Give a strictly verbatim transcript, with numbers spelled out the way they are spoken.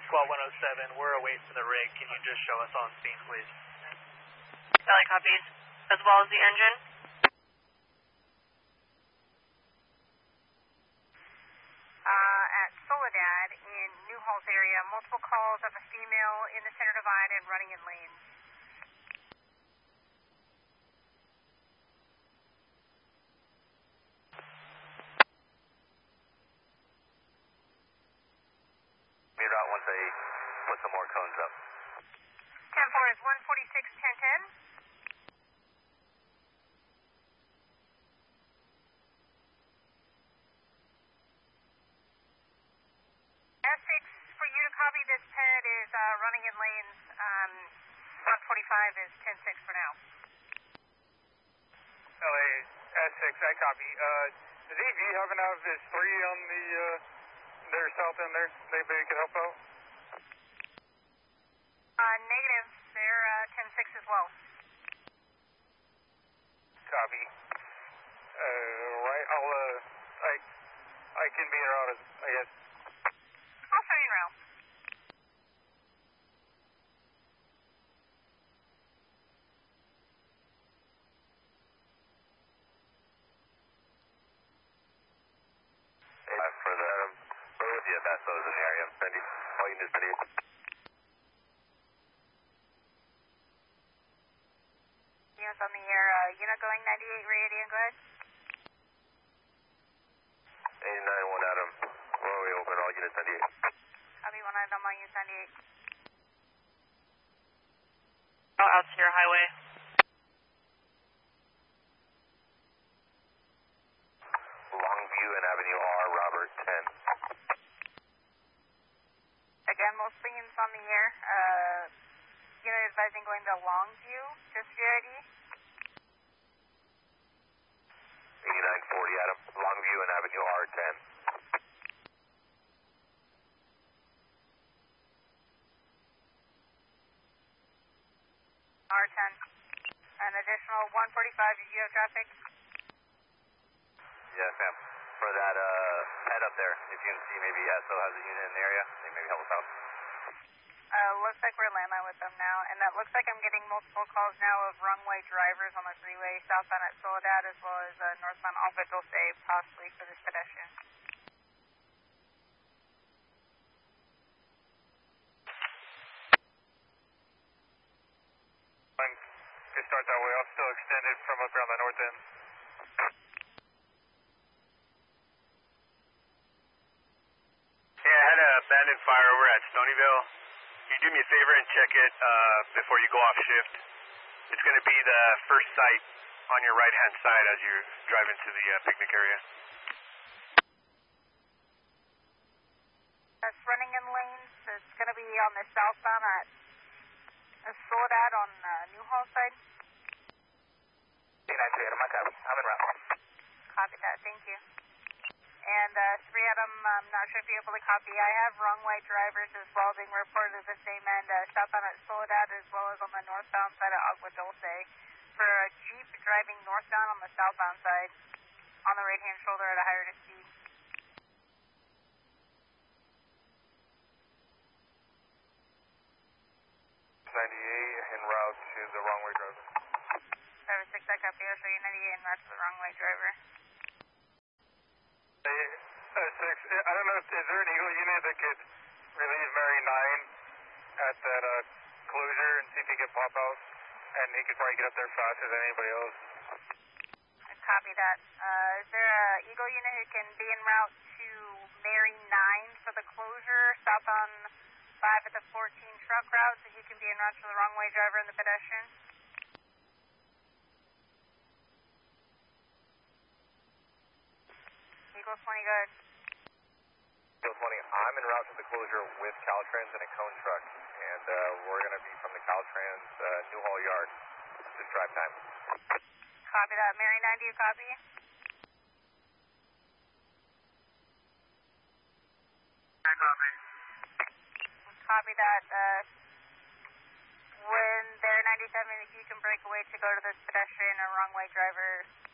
squad one oh seven, we're away from the rig. Can you just show us on scene, please? Valley copies, as well as the engine. Uh, at Soledad in Newhall's area, multiple calls of a female in the center divide and running in lanes. Meet out once they put some more cones up. ten four is one forty-six, ten ten. S six, for you to copy, this ped is uh, running in lanes. Um, one forty-five is ten six for now. L A S six, I copy. Uh, does E V happen to have his three on the, uh, their south end there? Anybody can help out? Uh, negative, they're uh, ten six as well. Copy. Uh, right, I'll, uh, I, I can be around, I guess. I'll show you around. Uh, for the, we're with you if that's those in the area. Cindy, all you need is Cindy. Units on the air, uh, unit going ninety-eight, radio, go ahead. eight nine one Adam, runway open, all units ninety-eight. Copy one item on unit ninety-eight. Oh, out to your highway. Longview and Avenue R, Robert, ten. Again, most units on the air, uh, unit advising going to Longview, just for your I D. eighty-nine forty Adam, Longview and Avenue R, ten. R ten. An additional one forty-five, did you have traffic? Yes, ma'am. For that, uh, head up there, if you can see maybe S O has a unit in the area, they maybe help us out. Uh, looks like we're landline with them now, and that looks like I'm getting multiple calls now of runway drivers on the freeway, southbound at Soledad, as well as uh, northbound Alpha Dulce, possibly for this pedestrian. Fine. Could start that way. I'm still extended from up around the north end. Yeah, I had a abandoned fire over at Stonyville. Can you do me a favor and check it uh, before you go off shift? It's going to be the first site on your right-hand side as you're driving to the uh, picnic area. That's running in lanes. It's going to be on the southbound at uh, Soledad on uh, Newhall side. eight nine three Adam, I copy. I'm en route. Copy that, thank you. And uh, three Adam, I'm not sure if you're able to copy. I have runway drivers as well being reported at the same end, uh, southbound at Soledad as well as on the northbound side of Agua Dulce. For a Jeep driving northbound on the southbound side, on the right-hand shoulder at a higher rate of speed. ninety-eight en route to the wrong way driver. Driver six, I copy. I'll show you ninety-eight and that's the wrong way driver. Hey, uh, six, I don't know, if, is there an Eagle unit that could relieve Mary nine at that uh, closure and see if he could pop out? And he could probably get up there faster than anybody else. I copy that. Uh, is there a Eagle unit who can be en route to Mary nine for the closure, southbound five at the fourteen truck route, so he can be en route to the wrong way driver and the pedestrian? Eagle twenty, go ahead. Eagle twenty, I'm en route to the closure with Caltrans and a cone truck. And uh, we're going to be from the Caltrans uh, Newhall Yard. Just drive time. Copy that. Mary nine, do you copy? I copy. Copy that. Uh, when they're ninety-seven, if you can break away to go to this pedestrian or wrong way driver